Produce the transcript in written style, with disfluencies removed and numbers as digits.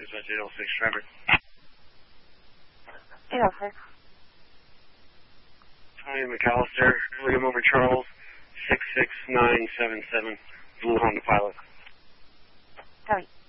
Dispatch 806 Trevor. 806. Hi, McAllister. William over Charles. 66977. Blue Honda Pilot. Copy.